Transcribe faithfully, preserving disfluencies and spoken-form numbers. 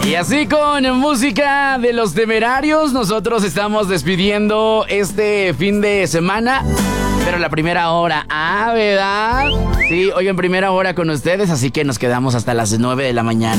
Y así con música de Los Temerarios, nosotros estamos despidiendo este fin de semana. Pero la primera hora, ah, ¿verdad? Sí, hoy en primera hora con ustedes, así que nos quedamos hasta las nueve de la mañana.